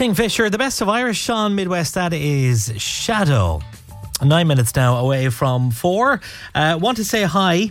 Kingfisher, the best of Irish on Midwest, that is Shadow. 9 minutes now away from 4. Want to say hi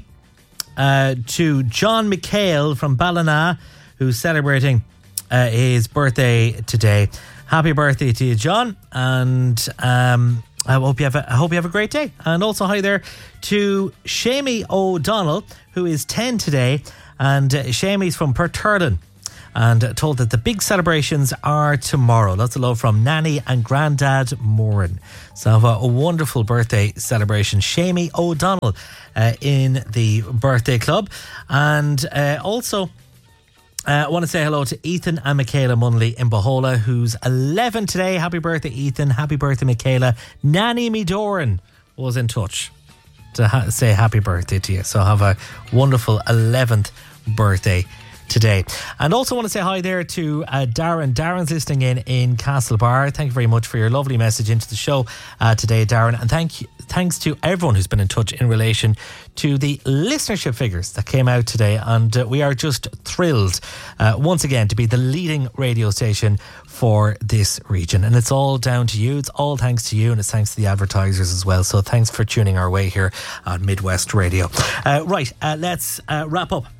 to John McHale from Ballina, who's celebrating his birthday today. Happy birthday to you, John, and I hope you have a great day. And also hi there to Shamie O'Donnell, who is 10 today, and Shamie's from Perturlin, and told that the big celebrations are tomorrow. Lots of love from Nanny and Grandad Moran. So have a wonderful birthday celebration, Shamie O'Donnell, in the birthday club. And also I want to say hello to Ethan and Michaela Munley in Bohola, who's 11 today. Happy birthday, Ethan. Happy birthday, Michaela. Nanny Medoran was in touch to say happy birthday to you. So have a wonderful 11th birthday today. And also want to say hi there to Darren. Darren's listening in Castlebar. Thank you very much for your lovely message into the show today, Darren. And thanks to everyone who's been in touch in relation to the listenership figures that came out today. And we are just thrilled once again to be the leading radio station for this region. And it's all down to you. It's all thanks to you, and it's thanks to the advertisers as well. So thanks for tuning our way here on Midwest Radio. Let's wrap up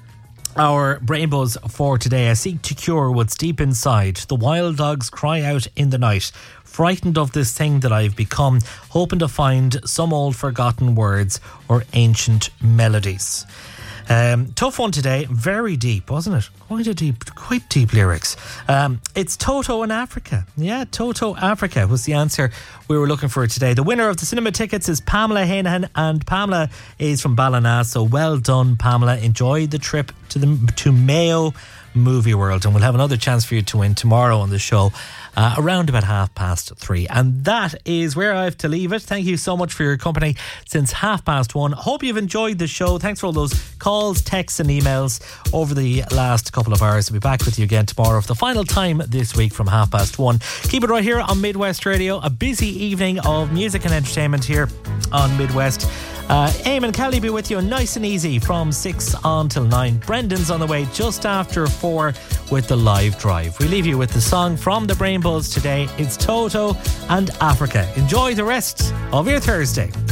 our Brain Buzz for today. I seek to cure what's deep inside. The wild dogs cry out in the night, frightened of this thing that I've become, hoping to find some old forgotten words or ancient melodies. Tough one today, very deep, wasn't it? Quite deep lyrics. It's Toto in Africa. Yeah, Toto Africa was the answer we were looking for today. The winner of the cinema tickets is Pamela Hanahan, and Pamela is from Ballina. So well done, Pamela. Enjoy the trip to Mayo Movie World, and we'll have another chance for you to win tomorrow on the show around about 3:30. And that is where I have to leave it. Thank you so much for your company since 1:30. Hope you've enjoyed the show. Thanks for all those calls, texts and emails over the last couple of hours. I'll be back with you again tomorrow for the final time this week from 1:30. Keep it right here on Midwest Radio. A busy evening of music and entertainment here on Midwest. Eamon Kelly be with you nice and easy from 6 on till 9. Brendan's on the way just after 4 with the live drive. We leave you with the song from the Brain Buzz today. It's Toto and Africa. Enjoy the rest of your Thursday.